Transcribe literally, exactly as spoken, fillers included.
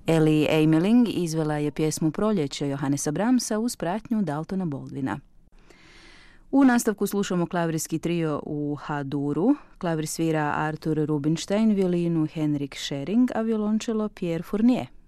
Ellie Ameling izvela je pjesmu Proljeće Johannesa Brahmsa uz pratnju Daltona Baldwina. U nastavku slušamo klavirski trio u H-duru. Klavir svira Arthur Rubinstein, violinu Henrik Schering, a violončelo Pierre Fournier.